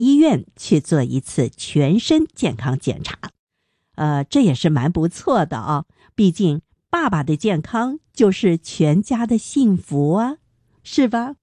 医院去做一次全身健康检查。这也是蛮不错的啊，毕竟爸爸的健康就是全家的幸福啊，是吧？